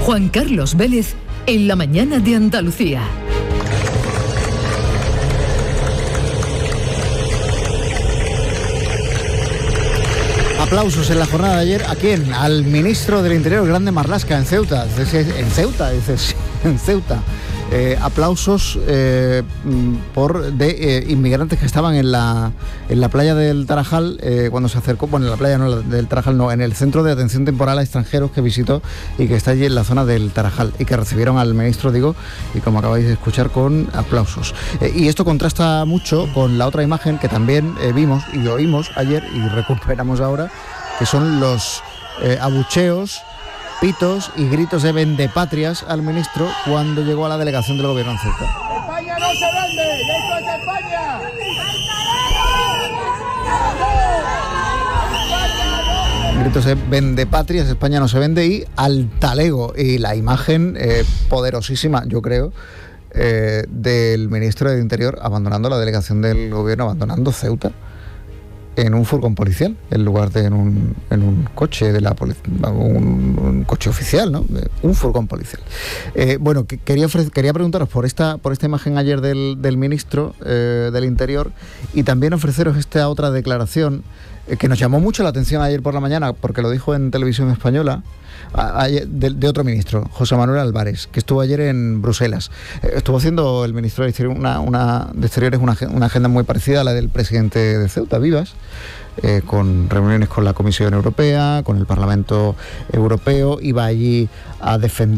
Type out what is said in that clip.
Juan Carlos Vélez, en la mañana de Andalucía. Aplausos en la jornada de ayer. ¿A quién? Al ministro del Interior, Grande Marlaska, en Ceuta. En Ceuta. Aplausos de inmigrantes que estaban en la playa del Tarajal cuando se acercó, bueno, en la playa no del Tarajal, no, en el centro de atención temporal a extranjeros que visitó y que está allí en la zona del Tarajal, y que recibieron al ministro, digo, y como acabáis de escuchar, con aplausos. Y esto contrasta mucho con la otra imagen que también vimos y oímos ayer y recuperamos ahora, que son los abucheos, pitos y gritos de vendepatrias al ministro cuando llegó a la delegación del gobierno en Ceuta. ¡España no se vende! ¡Esto es España! Gritos de vendepatrias, España no se vende, y al talego, y la imagen poderosísima, yo creo, del ministro del Interior abandonando la delegación del gobierno, abandonando Ceuta en un furgón policial, en lugar de en un coche de la un coche oficial, ¿no? Un furgón policial. Bueno, quería preguntaros por esta imagen ayer del ministro del Interior, y también ofreceros esta otra declaración que nos llamó mucho la atención ayer por la mañana, porque lo dijo en Televisión Española, de otro ministro, José Manuel Álvarez, que estuvo ayer en Bruselas. Estuvo haciendo el ministro de Exteriores una agenda muy parecida a la del presidente de Ceuta, Vivas, con reuniones con la Comisión Europea, con el Parlamento Europeo. Iba allí a defender